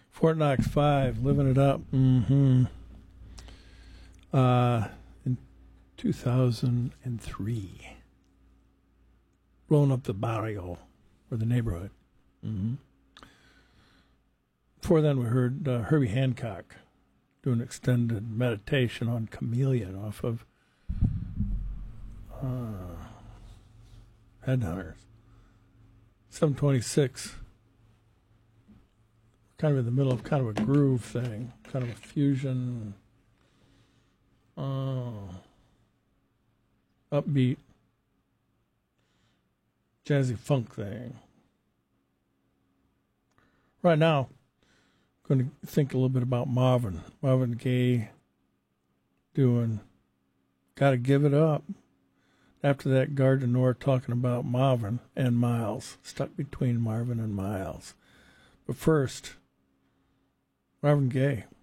Fort Knox 5, living it up. In 2003, blowing up the barrio or the neighborhood. Before then, we heard Herbie Hancock do an extended meditation on Chameleon off of Headhunters. 726. Kind of in the middle of kind of a groove thing, kind of a fusion, upbeat, jazzy funk thing. Right now, I'm going to think a little bit about Marvin Gaye doing Gotta Give It Up. After that, Gardner talking about Marvin and Miles, stuck between Marvin and Miles. But first, Marvin Gaye.